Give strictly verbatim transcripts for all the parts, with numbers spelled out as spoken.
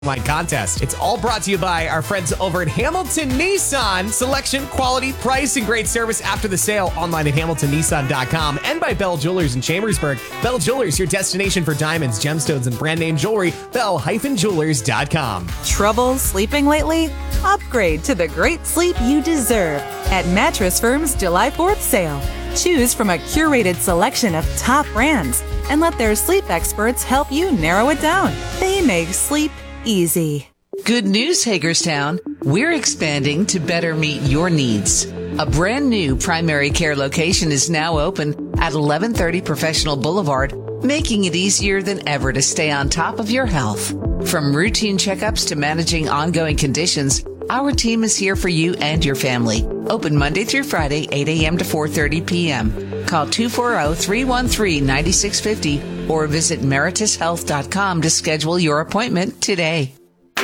My contest. It's all brought to you by our friends over at Hamilton Nissan. Selection, quality, price, and great service after the sale online at hamilton nissan dot com and by Bell Jewelers in Chambersburg. Bell Jewelers, your destination for diamonds, gemstones, and brand name jewelry. bell dash jewelers dot com. Trouble sleeping lately? Upgrade to the great sleep you deserve at Mattress Firm's July fourth sale. Choose from a curated selection of top brands and let their sleep experts help you narrow it down. They make sleep easy. Good news, Hagerstown. We're expanding to better meet your needs. A brand new primary care location is now open at eleven thirty Professional Boulevard, making it easier than ever to stay on top of your health. From routine checkups to managing ongoing conditions, our team is here for you and your family. Open Monday through Friday, eight a.m. to four thirty p.m. Call two four zero, three one three, nine six five zero or visit meritus health dot com to schedule your appointment today.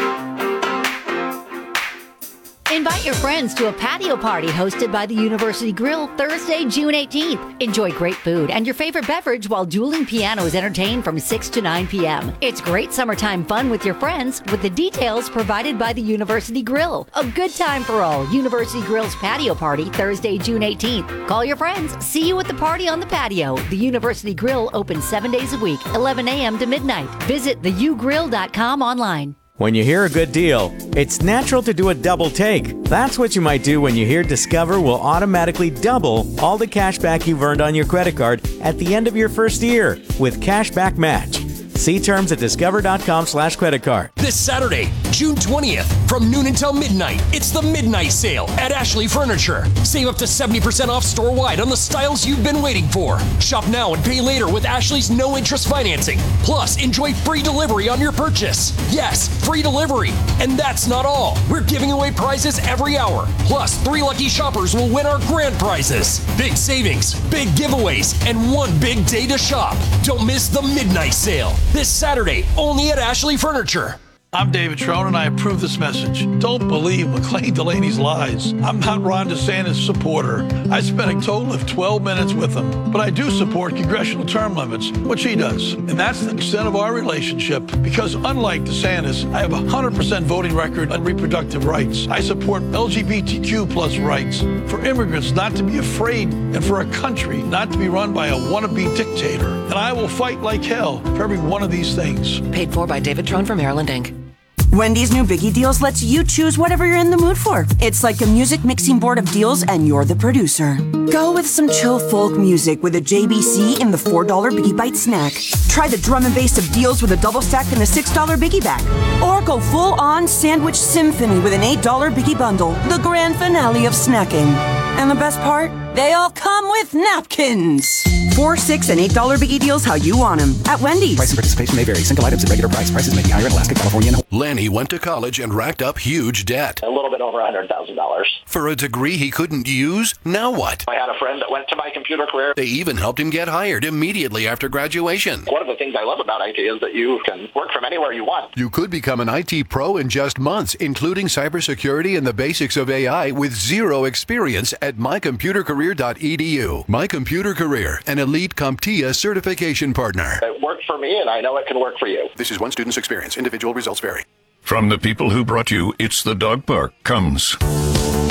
Invite your friends to a patio party hosted by the University Grill Thursday, June eighteenth. Enjoy great food and your favorite beverage while dueling pianos entertain from six to nine p.m. It's great summertime fun with your friends with the details provided by the University Grill. A good time for all. University Grill's patio party Thursday, June eighteenth. Call your friends. See you at the party on the patio. The University Grill opens seven days a week, eleven a.m. to midnight. Visit the u grill dot com online. When you hear a good deal, it's natural to do a double take. That's what you might do when you hear Discover will automatically double all the cash back you've earned on your credit card at the end of your first year with Cashback Match. See terms at discover dot com slash credit card. This Saturday, June twentieth, from noon until midnight, it's the Midnight Sale at Ashley Furniture. Save up to seventy percent off store-wide on the styles you've been waiting for. Shop now and pay later with Ashley's no-interest financing. Plus, enjoy free delivery on your purchase. Yes, free delivery. And that's not all. We're giving away prizes every hour. Plus, three lucky shoppers will win our grand prizes. Big savings, big giveaways, and one big day to shop. Don't miss the Midnight Sale. This Saturday, only at Ashley Furniture. I'm David Trone, and I approve this message. Don't believe McLean Delaney's lies. I'm not Ron DeSantis' supporter. I spent a total of twelve minutes with him. But I do support congressional term limits, which he does. And that's the extent of our relationship, because unlike DeSantis, I have a one hundred percent voting record on reproductive rights. I support L G B T Q plus rights, for immigrants not to be afraid, and for a country not to be run by a wannabe dictator. And I will fight like hell for every one of these things. Paid for by David Trone for Maryland, Incorporated. Wendy's new Biggie Deals lets you choose whatever you're in the mood for. It's like a music mixing board of deals, and you're the producer. Go with some chill folk music with a J B C in the four dollar Biggie Bite snack. Try the drum and bass of deals with a double stack in the six dollar Biggie Bag. Or go full-on sandwich symphony with an eight dollar Biggie Bundle, the grand finale of snacking. And the best part? They all come with napkins. Four, six, and eight dollar Biggie Deals how you want them at Wendy's. Price and participation may vary. Single items at regular price. Prices may be higher in Alaska, California, and Lanny went to college and racked up huge debt. A little bit over one hundred thousand dollars. For a degree he couldn't use? Now what? I had a friend that went to my computer career. They even helped him get hired immediately after graduation. One of the things I love about I T is that you can work from anywhere you want. You could become an I T pro in just months, including cybersecurity and the basics of A I with zero experience at my computer career dot e d u. My Computer Career, an elite CompTIA certification partner. It worked for me, and I know it can work for you. This is one student's experience. Individual results vary. From the people who brought you It's the Dog Park comes